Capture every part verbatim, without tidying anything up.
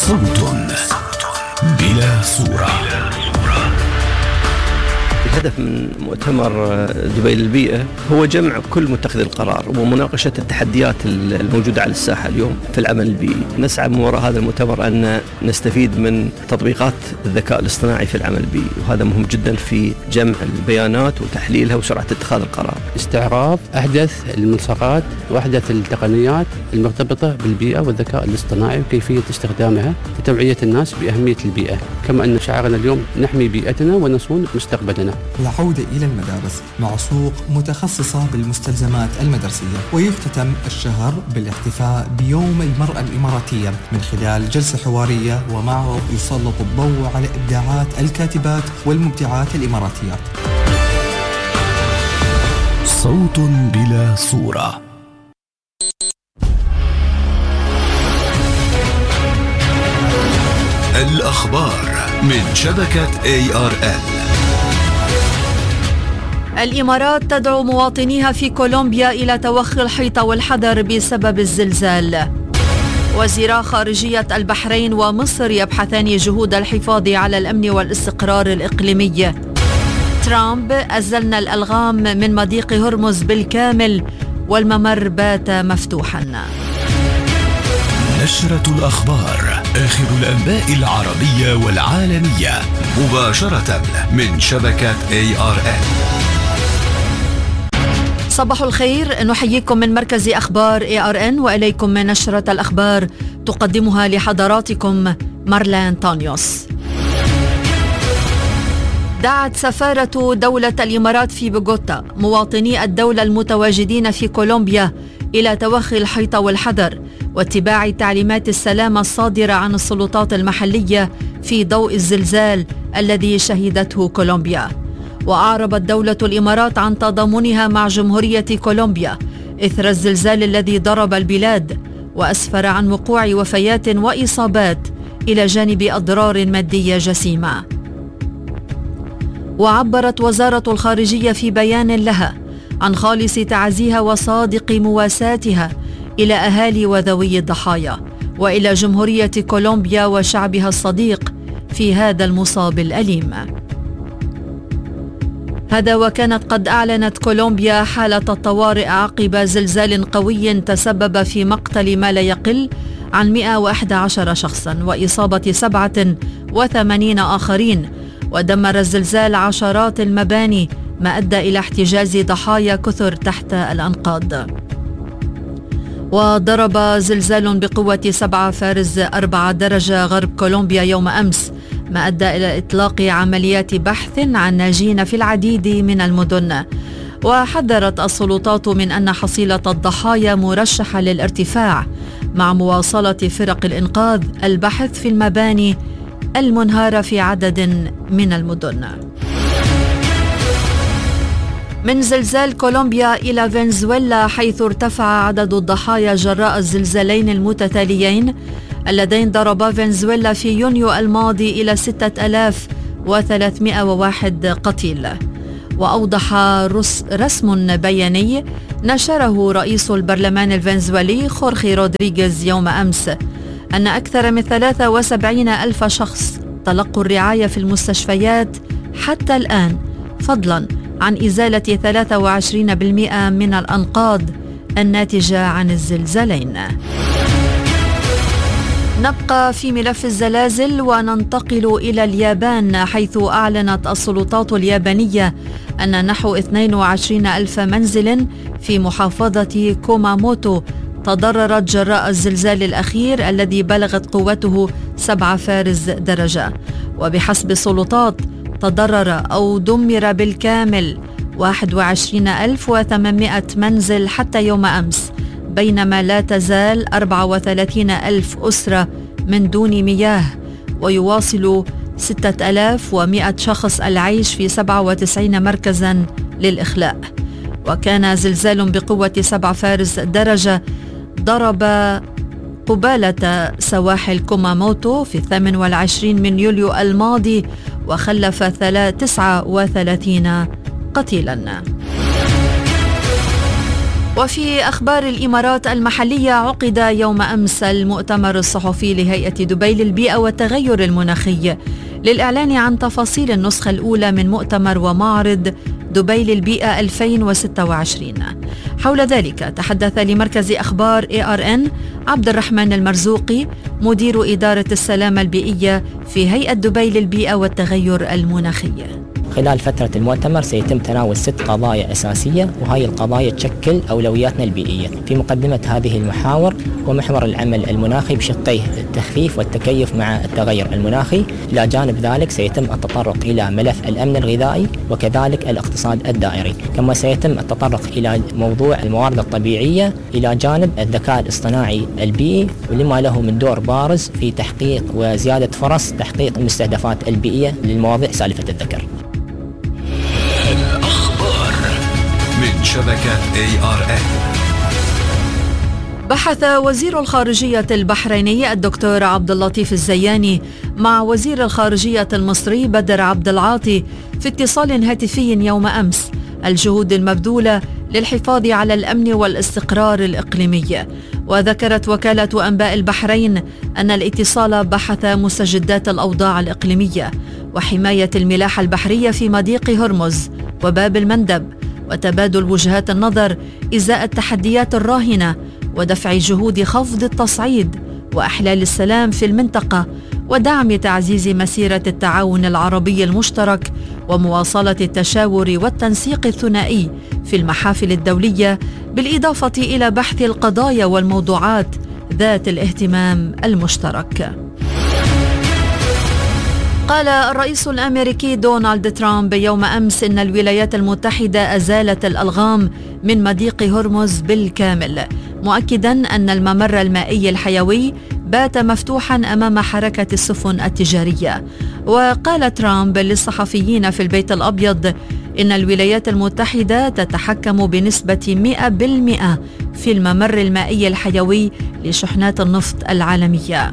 صوت بلا صورة. الهدف من مؤتمر دبي للبيئة هو جمع كل متخذي القرار ومناقشة التحديات الموجودة على الساحة اليوم في العمل البيئي. نسعى من وراء هذا المؤتمر أن نستفيد من تطبيقات الذكاء الاصطناعي في العمل البيئي، وهذا مهم جدا في جمع البيانات وتحليلها وسرعة اتخاذ القرار. استعراض أحدث الملصقات وأحدث التقنيات المرتبطة بالبيئة والذكاء الاصطناعي وكيفية استخدامها لتوعية الناس بأهمية البيئة، كما أن شعارنا اليوم نحمي بيئتنا ونصون مستقبلنا. العودة إلى المدارس مع سوق متخصصة بالمستلزمات المدرسية، ويختتم الشهر بالاحتفاء بيوم المرأة الإماراتية من خلال جلسة حوارية ومعرض يسلط الضوء على إبداعات الكاتبات والمبدعات الإماراتيات. صوت بلا صورة. الأخبار من شبكة إيه آر إل. الإمارات تدعو مواطنيها في كولومبيا إلى توخي الحيطة والحذر بسبب الزلزال. وزيرا خارجية البحرين ومصر يبحثان جهود الحفاظ على الأمن والاستقرار الإقليمي. ترامب: أزلنا الألغام من مضيق هرمز بالكامل والممر بات مفتوحا. نشرة الأخبار، آخر الأنباء العربية والعالمية مباشرة من شبكة إيه آر إل. صباح الخير، نحييكم من مركز أخبار إيه آر إن وإليكم من نشرة الأخبار تقدمها لحضراتكم مارلين تانيوس. دعت سفارة دولة الإمارات في بوغوتا مواطني الدولة المتواجدين في كولومبيا إلى توخي الحيطة والحذر واتباع تعليمات السلامة الصادرة عن السلطات المحلية في ضوء الزلزال الذي شهدته كولومبيا. وأعربت دولة الإمارات عن تضامنها مع جمهورية كولومبيا إثر الزلزال الذي ضرب البلاد وأسفر عن وقوع وفيات وإصابات إلى جانب أضرار مادية جسيمة. وعبرت وزارة الخارجية في بيان لها عن خالص تعزيها وصادق مواساتها إلى أهالي وذوي الضحايا وإلى جمهورية كولومبيا وشعبها الصديق في هذا المصاب الأليم. هذا وكانت قد أعلنت كولومبيا حالة الطوارئ عقب زلزال قوي تسبب في مقتل ما لا يقل عن مئة وأحد عشر شخصا وإصابة سبعة وثمانين آخرين، ودمر الزلزال عشرات المباني ما أدى إلى احتجاز ضحايا كثر تحت الأنقاض. وضرب زلزال بقوة سبعة فارز أربعة درجة غرب كولومبيا يوم أمس ما أدى إلى إطلاق عمليات بحث عن ناجين في العديد من المدن. وحذرت السلطات من أن حصيلة الضحايا مرشحة للارتفاع مع مواصلة فرق الإنقاذ البحث في المباني المنهارة في عدد من المدن. من زلزال كولومبيا إلى فنزويلا، حيث ارتفع عدد الضحايا جراء الزلزالين المتتاليين اللذين ضربا فنزويلا في يونيو الماضي إلى ستة آلاف وثلاثمئة وواحد قتيل. وأوضح رسم بياني نشره رئيس البرلمان الفنزويلي خورخي رودريغيز يوم أمس أن أكثر من ثلاثة وسبعين ألف شخص تلقوا الرعاية في المستشفيات حتى الآن، فضلا عن إزالة ثلاثة وعشرين بالمئة من الأنقاض الناتجة عن الزلزالين. نبقى في ملف الزلازل وننتقل إلى اليابان، حيث أعلنت السلطات اليابانية أن نحو اثنين وعشرين ألف منزل في محافظة كوماموتو تضررت جراء الزلزال الأخير الذي بلغت قوته سبعة فارز درجة. وبحسب السلطات تضرر أو دمر بالكامل واحد وعشرين ألف وثمانمئة منزل حتى يوم أمس، بينما لا تزال أربعة وثلاثين ألف أسرة من دون مياه، ويواصل ستة آلاف ومئة شخص العيش في سبعة وتسعين مركزا للإخلاء. وكان زلزال بقوة سبعة فارز درجة ضرب قبالة سواحل كوماموتو في الثامن والعشرين من يوليو الماضي وخلف تسعة وثلاثين قتيلا. وفي أخبار الإمارات المحلية، عقد يوم أمس المؤتمر الصحفي لهيئة دبي للبيئة والتغير المناخي للإعلان عن تفاصيل النسخة الأولى من مؤتمر ومعرض دبي للبيئة ألفين وستة وعشرين. حول ذلك تحدث لمركز أخبار إيه آر إن عبد الرحمن المرزوقي مدير إدارة السلامة البيئية في هيئة دبي للبيئة والتغير المناخي. خلال فترة المؤتمر سيتم تناول ست قضايا أساسية، وهذه القضايا تشكل أولوياتنا البيئية. في مقدمة هذه المحاور ومحور العمل المناخي بشقيه التخفيف والتكيف مع التغير المناخي. إلى جانب ذلك سيتم التطرق إلى ملف الأمن الغذائي وكذلك الاقتصاد الدائري، كما سيتم التطرق إلى موضوع الموارد الطبيعية إلى جانب الذكاء الاصطناعي البيئي، ولما له من دور بارز في تحقيق وزيادة فرص تحقيق المستهدفات البيئية للمواضيع سالفة الذكر. الأخبار من شبكة إيه آر إن. بحث وزير الخارجية البحريني الدكتور عبد اللطيف الزياني مع وزير الخارجية المصري بدر عبد العاطي في اتصال هاتفي يوم أمس الجهود المبذولة للحفاظ على الأمن والاستقرار الإقليمي. وذكرت وكالة أنباء البحرين أن الاتصال بحث مستجدات الأوضاع الإقليمية وحماية الملاحة البحرية في مضيق هرمز وباب المندب، وتبادل وجهات النظر إزاء التحديات الراهنة ودفع جهود خفض التصعيد وإحلال السلام في المنطقة، ودعم تعزيز مسيرة التعاون العربي المشترك ومواصلة التشاور والتنسيق الثنائي في المحافل الدولية، بالإضافة إلى بحث القضايا والموضوعات ذات الاهتمام المشترك. قال الرئيس الأمريكي دونالد ترامب يوم أمس إن الولايات المتحدة أزالت الألغام من مضيق هرمز بالكامل، مؤكداً أن الممر المائي الحيوي بات مفتوحاً أمام حركة السفن التجارية. وقال ترامب للصحفيين في البيت الأبيض إن الولايات المتحدة تتحكم بنسبة مئة بالمئة في الممر المائي الحيوي لشحنات النفط العالمية.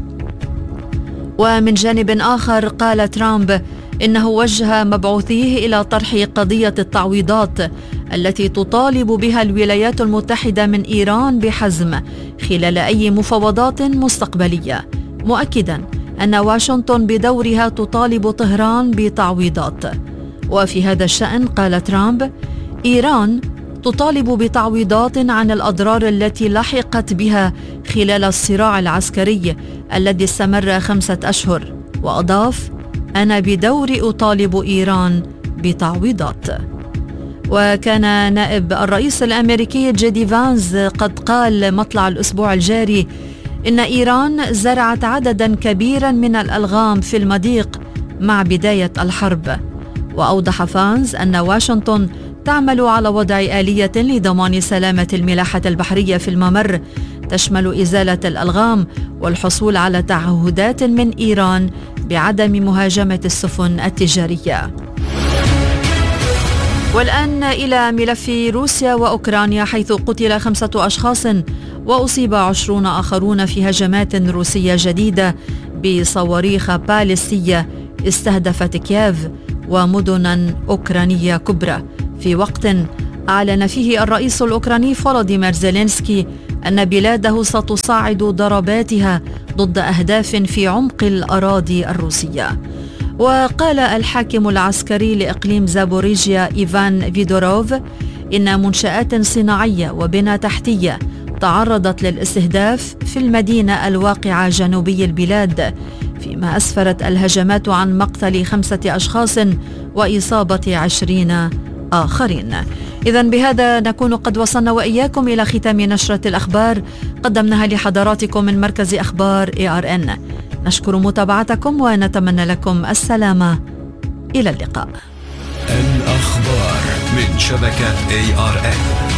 ومن جانب آخر قال ترامب إنه وجه مبعوثيه إلى طرح قضية التعويضات التي تطالب بها الولايات المتحدة من إيران بحزم خلال أي مفاوضات مستقبلية، مؤكداً أن واشنطن بدورها تطالب طهران بتعويضات. وفي هذا الشأن قال ترامب: إيران تطالب بتعويضات عن الأضرار التي لحقت بها خلال الصراع العسكري الذي استمر خمسة أشهر. وأضاف: أنا بدوري أطالب إيران بتعويضات. وكان نائب الرئيس الأمريكي جيدي فانز قد قال مطلع الأسبوع الجاري إن إيران زرعت عددا كبيرا من الألغام في المضيق مع بداية الحرب. وأوضح فانز أن واشنطن تعمل على وضع آلية لضمان سلامة الملاحة البحرية في الممر تشمل إزالة الألغام والحصول على تعهدات من إيران بعدم مهاجمة السفن التجارية. والآن إلى ملف روسيا وأوكرانيا، حيث قتل خمسة أشخاص وأصيب عشرون آخرون في هجمات روسية جديدة بصواريخ باليستية استهدفت كييف ومدنا أوكرانية كبرى، في وقت أعلن فيه الرئيس الأوكراني فولوديمير زيلينسكي أن بلاده ستصاعد ضرباتها ضد أهداف في عمق الأراضي الروسية. وقال الحاكم العسكري لإقليم زابوريجيا إيفان فيدوروف إن منشآت صناعية وبنى تحتية تعرضت للاستهداف في المدينة الواقعة جنوبي البلاد، فيما أسفرت الهجمات عن مقتل خمسة أشخاص وإصابة عشرين آخرين. إذن بهذا نكون قد وصلنا وإياكم إلى ختام نشرة الأخبار قدمناها لحضراتكم من مركز أخبار إيه آر إن. نشكر متابعتكم ونتمنى لكم السلامة. إلى اللقاء. الأخبار من شبكة إيه آر إن.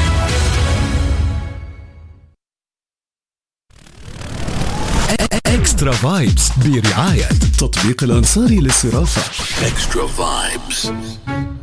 إكسترا فايبس برعاية تطبيق الأنصاري للصرافة. إكسترا فايبس.